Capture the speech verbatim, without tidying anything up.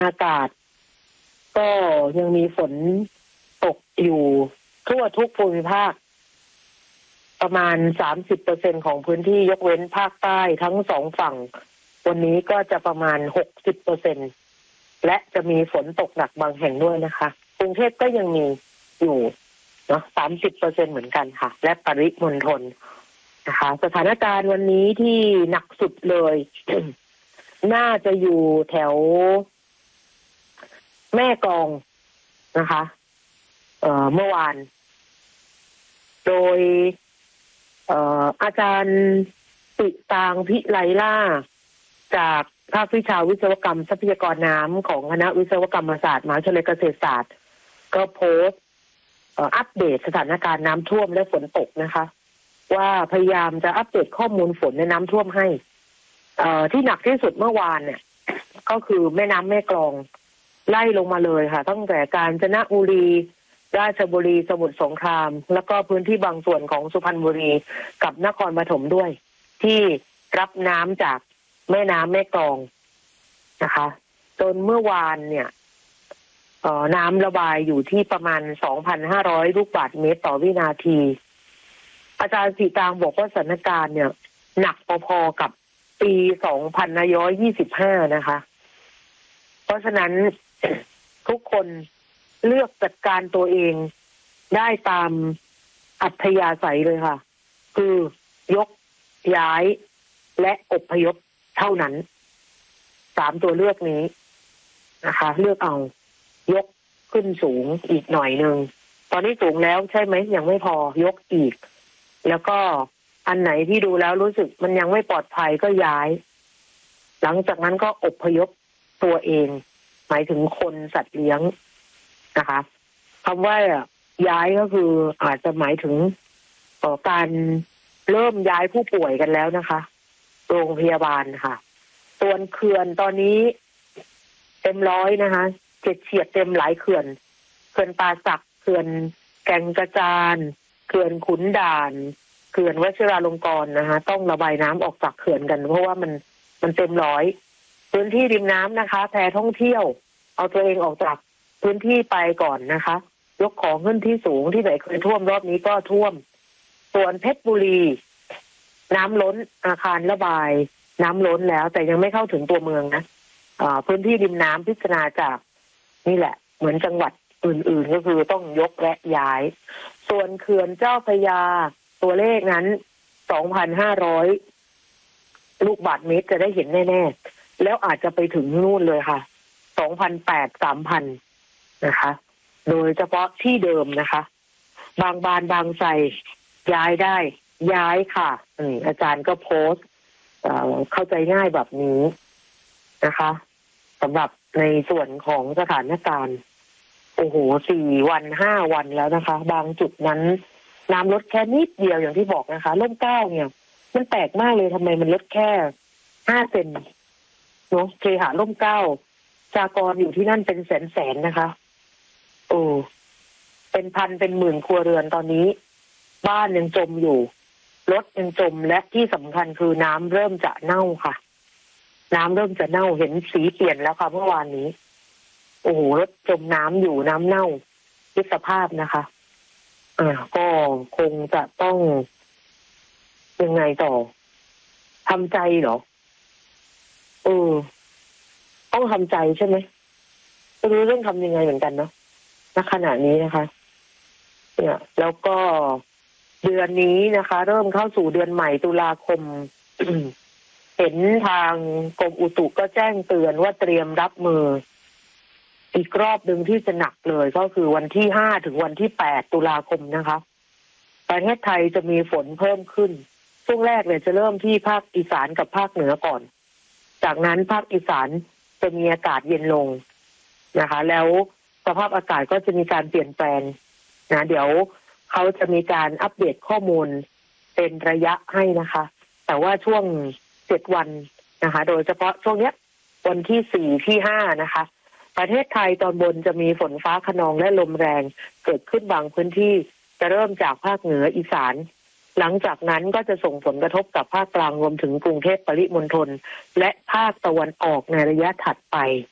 อากาศก็ยังมีฝนตกอยู่ทั่วทุกภูมิภาคประมาณ สามสิบเปอร์เซ็นต์ ของพื้นที่ยกเว้นภาคใต้ทั้งสองฝั่งวันนี้ก็จะประมาณ หกสิบเปอร์เซ็นต์ และจะมีฝนตกหนักบางแห่งด้วยนะคะกรุงเทพก็ยังมีอยู่เนาะ สามสิบเปอร์เซ็นต์ เหมือนกันค่ะและปริมณฑลนะคะสถานการณ์วันนี้ที่หนักสุดเลย น่าจะอยู่แถวแม่กลองนะคะเอ่อเมื่อวานโดยเอ่ออาจารย์ติตางพิไลล่าจากภาควิชาวิศวกรรมทรัพยากรน้ำของคณะวิศวกรรมศาสตร์มหาวิทยาลัยเกษตรศาสตร์ก็โพสต์อัปเดตสถานการณ์น้ำท่วมและฝนตกนะคะว่าพยายามจะอัปเดตข้อมูลฝนในน้ำท่วมให้เอ่อที่หนักที่สุดเมื่อวานเนี่ยก็คือแม่น้ำแม่กลองไล่ลงมาเลยค่ะตั้งแต่กาญจนบุรีราชบุรีสมุทรสงครามแล้วก็พื้นที่บางส่วนของสุพรรณบุรีกับนครปฐมด้วยที่รับน้ำจากแม่น้ำแม่กลองนะคะจนเมื่อวานเนี่ยเอ่อน้ำระบายอยู่ที่ประมาณ สองพันห้าร้อย ลูกบาศก์เมตรต่อวินาทีอาจารย์สีตางบอกว่าสถานการณ์เนี่ยหนักพอๆกับปี สองพันห้าร้อยยี่สิบห้า นะคะเพราะฉะนั้นทุกคนเลือกจัดการตัวเองได้ตามอัธยาศัยเลยค่ะคือยกย้ายและอพยพเท่านั้นสามตัวเลือกนี้นะคะเลือกเอายกขึ้นสูงอีกหน่อยนึงตอนนี้สูงแล้วใช่ไหมยังไม่พอยกอีกแล้วก็อันไหนที่ดูแล้วรู้สึกมันยังไม่ปลอดภัยก็ย้ายหลังจากนั้นก็อพยพตัวเองหมายถึงคนสัตว์เลี้ยงนะคะคำว่าย้ายก็คืออาจจะหมายถึงการเริ่มย้ายผู้ป่วยกันแล้วนะคะโรงพยาบาลค่ะส่วนเขื่อนตอนนี้เต็มร้อยนะคะเจ็ดเฉียดเต็มหลายเขื่อนเขื่อนป่าสักเขื่อนแก่งกระจานเขื่อนขุนด่านเขื่อนวชิราลงกรณ์นะคะต้องระบายน้ำออกจากเขื่อนกันเพราะว่ามันมันเต็มร้อยพื้นที่ริมน้ำนะคะแพท่องเที่ยวเอาตัวเองออกจากพื้นที่ไปก่อนนะคะยกของขึ้นที่สูงที่ไหนเคยท่วมรอบนี้ก็ท่วมส่วนเพชรบุรีน้ำล้นอาคารระบายน้ำล้นแล้วแต่ยังไม่เข้าถึงตัวเมืองนะอ่าพื้นที่ริมน้ำพิจารณาจากนี่แหละเหมือนจังหวัดอื่นๆก็คือต้องยกและย้ายส่วนเขื่อนเจ้าพระยาตัวเลขนั้น สองพันห้าร้อย ลูกบาศก์เมตรจะได้เห็นแน่ๆแล้วอาจจะไปถึงนู่นเลยค่ะ สองพันแปดร้อย สามพัน นะคะโดยเฉพาะที่เดิมนะคะบางบานบางไทรย้ายได้ย้ายค่ะอาจารย์ก็โพสต์เข้าใจง่ายแบบนี้นะคะสำหรับในส่วนของสถานการณ์โอ้โหสี่วันห้าวันแล้วนะคะบางจุดนั้นน้ำลดแค่นิดเดียวอย่างที่บอกนะคะร่มเกล้าเนี่ยมันแปลกมากเลยทำไมมันลดแค่ห้าเซนเนาะเคหะร่มเกล้าจากรอยู่ที่นั่นเป็นแสนแสนนะคะโอ้เป็นพันเป็นหมื่นครัวเรือนตอนนี้บ้านยังจมอยู่รถยังจมและที่สำคัญคือน้ำเริ่มจะเน่าค่ะน้ำเริ่มจะเน่าเห็นสีเปลี่ยนแล้วค่ะเมื่อวานนี้โอ้โหรถจมน้ำอยู่น้ำเน่าคิดสภาพนะคะอ่าก็คงจะต้องยังไงต่อทำใจเหรอเออต้องทำใจใช่ไหมไม่รู้เรื่องทำยังไงเหมือนกันเนาะณขณะนี้นะคะเนี่ยแล้วก็เดือนนี้นะคะเริ่มเข้าสู่เดือนใหม่ตุลาคม เห็นทางกรมอุตุก็แจ้งเตือนว่าเตรียมรับมืออีกรอบหนึ่งที่จะหนักเลยก็คือวันที่ห้าถึงวันที่แปดตุลาคมนะคะประเทศไทยจะมีฝนเพิ่มขึ้นช่วงแรกเนี่ยจะเริ่มที่ภาคอีสานกับภาคเหนือก่อนจากนั้นภาคอีสานจะมีอากาศเย็นลงนะคะแล้วสภาพอากาศก็จะมีการเปลี่ยนแปลงนะเดี๋ยวเขาจะมีการอัปเดตข้อมูลเป็นระยะให้นะคะแต่ว่าช่วงเจ็ดวันนะคะโดยเฉพาะช่วงเนี้ยวันที่สี่ที่ห้านะคะประเทศไทยตอนบนจะมีฝนฟ้าคะนองและลมแรงเกิดขึ้นบางพื้นที่จะเริ่มจากภาคเหนืออีสานหลังจากนั้นก็จะส่งผลกระทบกับภาคกลางรวมถึงกรุงเทพปริมณฑลและภาคตะวันออกในระยะถัดไป